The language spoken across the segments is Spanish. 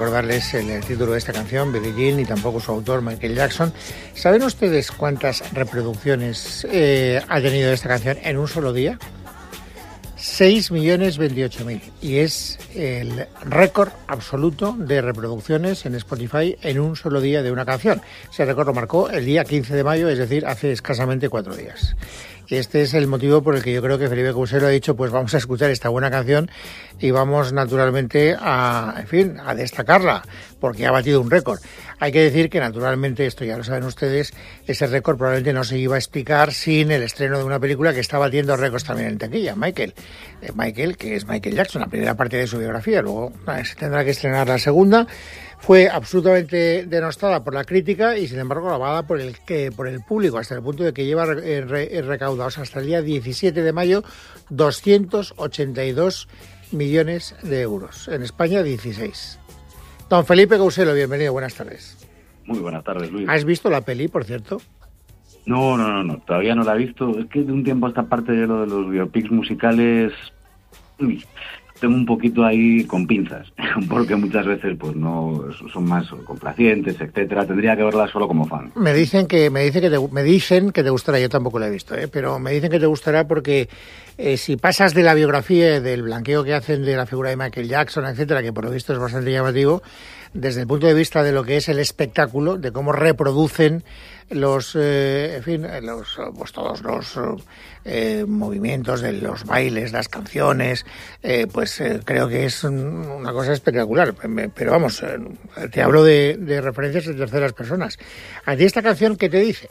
Recordarles el título de esta canción, Billie Jean, y tampoco su autor, Michael Jackson. ¿Saben ustedes cuántas reproducciones ha tenido esta canción en un solo día? 6.028.000, y es el récord absoluto de reproducciones en Spotify en un solo día de una canción. Ese récord lo marcó el día 15 de mayo, es decir, hace escasamente 4 días. Y este es el motivo por el que yo creo que Felipe Couselo ha dicho, pues vamos a escuchar esta buena canción y vamos naturalmente a destacarla, porque ha batido un récord. Hay que decir que naturalmente, esto ya lo saben ustedes, ese récord probablemente no se iba a explicar sin el estreno de una película que está batiendo récords también en taquilla, Michael, que es Michael Jackson, la primera parte de su biografía, luego se tendrá que estrenar la segunda. Fue absolutamente denostada por la crítica y, sin embargo, alabada por el público, hasta el punto de que lleva recaudados hasta el día 17 de mayo 282 millones de euros. En España, 16. Don Felipe Couselo, bienvenido, buenas tardes. Muy buenas tardes, Luis. ¿Has visto la peli, por cierto? No, todavía no la he visto. Es que de un tiempo a esta parte de lo de los biopics musicales tengo un poquito ahí con pinzas, porque muchas veces pues no son más complacientes, etcétera. Tendría que verla solo como fan. Me dicen que te gustará. Yo tampoco la he visto, pero me dicen que te gustará porque si pasas de la biografía, del blanqueo que hacen de la figura de Michael Jackson, etcétera, que por lo visto es bastante llamativo, desde el punto de vista de lo que es el espectáculo, de cómo reproducen todos los movimientos de los bailes, las canciones, creo que es una cosa espectacular. Pero vamos, te hablo de referencias de terceras personas. ¿A ti esta canción qué te dice?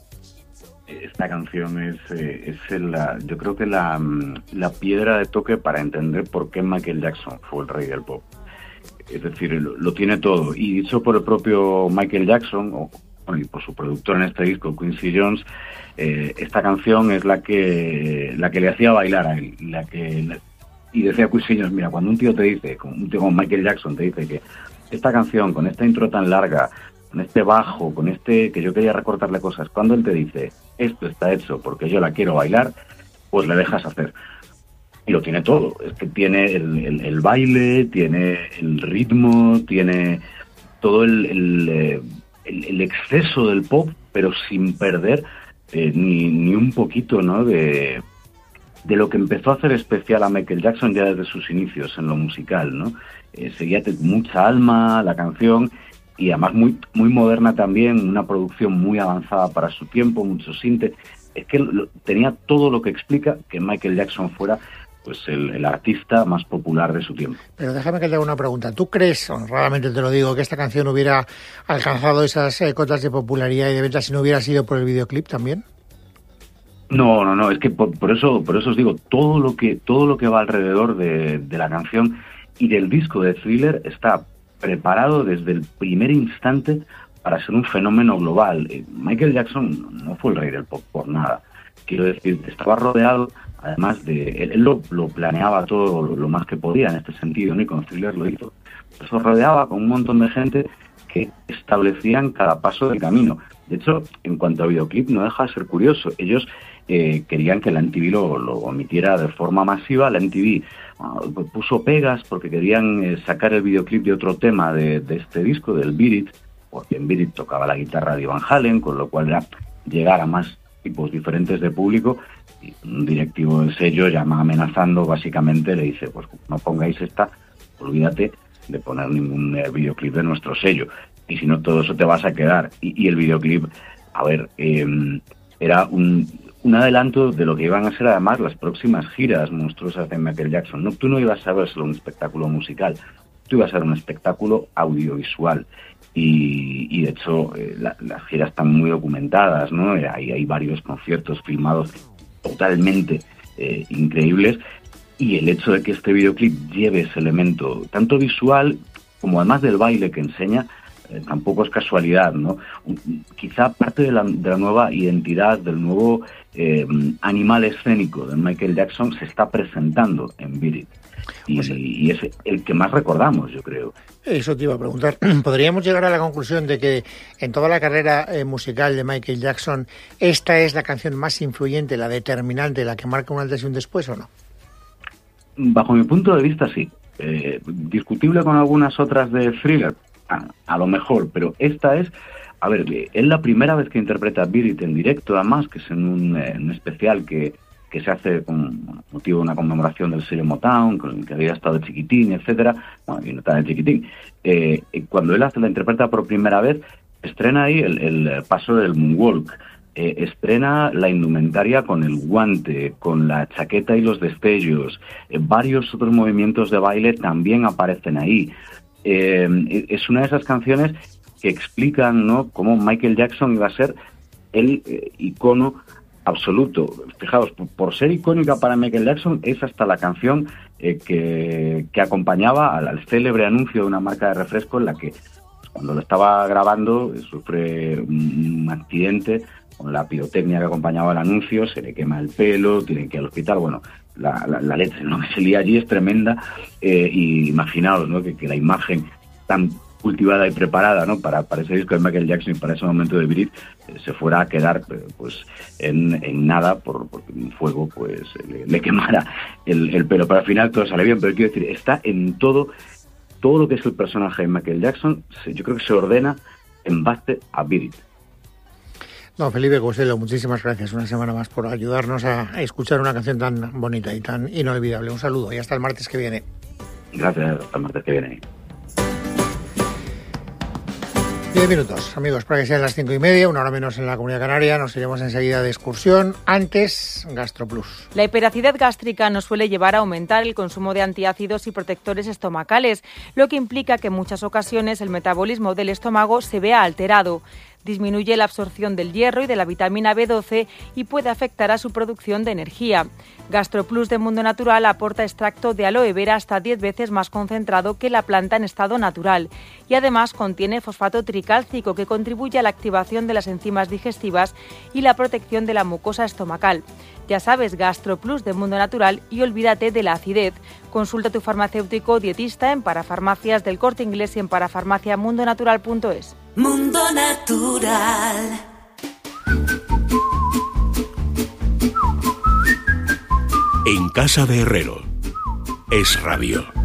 Esta canción yo creo que la piedra de toque para entender por qué Michael Jackson fue el rey del pop. Es decir, lo tiene todo. Y dicho por el propio Michael Jackson, y por su productor en este disco, Quincy Jones, esta canción es la que le hacía bailar a él. Y decía Quincy Jones, mira, cuando un tío como Michael Jackson te dice que esta canción, con esta intro tan larga, con este bajo, que yo quería recortarle cosas, cuando él te dice, esto está hecho porque yo la quiero bailar, pues le dejas hacer. Y lo tiene todo. Es que tiene el baile, tiene el ritmo, tiene todo el exceso del pop, pero sin perder ni un poquito, ¿no?, de lo que empezó a hacer especial a Michael Jackson ya desde sus inicios en lo musical, ¿no? Seguía mucha alma la canción, y además muy, muy moderna también, una producción muy avanzada para su tiempo, mucho sinte. Es que tenía todo lo que explica que Michael Jackson fuera pues el artista más popular de su tiempo. Pero déjame que te haga una pregunta. ¿Tú crees, honradamente te lo digo, que esta canción hubiera alcanzado esas cotas de popularidad y de ventas si no hubiera sido por el videoclip también? No, es que por eso os digo, todo lo que va alrededor de la canción y del disco de Thriller está preparado desde el primer instante para ser un fenómeno global. Michael Jackson no fue el rey del pop por nada. Quiero decir, estaba rodeado, además de... Él lo planeaba todo lo más que podía en este sentido, ¿no? Y con Thriller lo hizo. Eso rodeaba con un montón de gente que establecían cada paso del camino. De hecho, en cuanto a videoclip, no deja de ser curioso. Ellos querían que la MTV lo emitiera de forma masiva. La MTV puso pegas porque querían sacar el videoclip de otro tema de este disco, del Beat It, porque en Beat It tocaba la guitarra de Van Halen, con lo cual era llegar a más tipos diferentes de público. Y un directivo del sello llama amenazando, básicamente le dice, pues no pongáis esta, olvídate de poner ningún videoclip de nuestro sello, y si no, todo eso te vas a quedar. Y el videoclip, era un adelanto de lo que iban a ser además las próximas giras monstruosas de Michael Jackson. No, tú no ibas a ver solo un espectáculo musical, tú ibas a ver un espectáculo audiovisual. Y de hecho, las giras están muy documentadas, ¿no? Hay varios conciertos filmados totalmente increíbles, y el hecho de que este videoclip lleve ese elemento tanto visual como además del baile que enseña, tampoco es casualidad, ¿no? Quizá parte de la nueva identidad, del nuevo animal escénico de Michael Jackson se está presentando en Beat It. Y es el que más recordamos, yo creo. Eso te iba a preguntar. ¿Podríamos llegar a la conclusión de que en toda la carrera musical de Michael Jackson esta es la canción más influyente, la determinante, la que marca un antes y un después, o no? Bajo mi punto de vista, sí. Discutible con algunas otras de thriller, a lo mejor, pero esta es... A ver, es la primera vez que interpreta a Beat It en directo, además, que es en un especial que se hace con motivo de una conmemoración del sello Motown, con el que había estado Chiquitín, etcétera. Bueno, y no está de Chiquitín. Cuando él la interpreta por primera vez, estrena ahí el paso del moonwalk, estrena la indumentaria con el guante, con la chaqueta y los destellos. Varios otros movimientos de baile también aparecen ahí. Es una de esas canciones que explican, ¿no?, cómo Michael Jackson iba a ser el icono absoluto. Fijaos, por ser icónica para Michael Jackson, es hasta la canción que acompañaba al célebre anuncio de una marca de refresco en la que, pues, cuando lo estaba grabando, sufre un accidente con la pirotecnia que acompañaba el anuncio, se le quema el pelo, tienen que ir al hospital. Bueno, la leche, ¿no?, que se lía allí es tremenda, y imaginaos, ¿no?, que la imagen tan cultivada y preparada, ¿no?, para ese disco de Michael Jackson y para ese momento de Beat It, se fuera a quedar pues en nada porque un fuego pues le quemara el pelo. Pero al final todo sale bien, pero quiero decir, está en todo lo que es el personaje de Michael Jackson. Yo creo que se ordena en base a Beat It. Don Felipe Costello, muchísimas gracias una semana más por ayudarnos a escuchar una canción tan bonita y tan inolvidable. Un saludo y hasta el martes que viene. Gracias, hasta el martes que viene. 10 minutos, amigos, para que sean las 5:30, una hora menos en la Comunidad Canaria. Nos iremos enseguida de excursión. Antes, GastroPlus. La hiperacidez gástrica nos suele llevar a aumentar el consumo de antiácidos y protectores estomacales, lo que implica que en muchas ocasiones el metabolismo del estómago se vea alterado. Disminuye la absorción del hierro y de la vitamina B12 y puede afectar a su producción de energía. GastroPlus de Mundo Natural aporta extracto de aloe vera hasta 10 veces más concentrado que la planta en estado natural y además contiene fosfato tricálcico que contribuye a la activación de las enzimas digestivas y la protección de la mucosa estomacal. Ya sabes, GastroPlus de Mundo Natural y olvídate de la acidez. Consulta a tu farmacéutico o dietista en Parafarmacias del Corte Inglés y en parafarmaciamundonatural.es. Mundo Natural. En casa de Herrero, Es Radio.